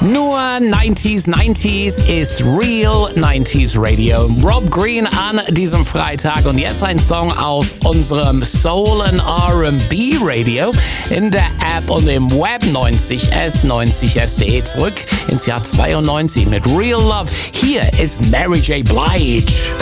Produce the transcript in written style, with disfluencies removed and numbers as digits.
Nur 90s ist Real 90s Radio. Rob Green an diesem Freitag und jetzt ein Song aus unserem Soul and R&B Radio in der App und im Web 90s, 90s.de zurück ins Jahr 92 mit Real Love. Hier ist Mary J. Blige.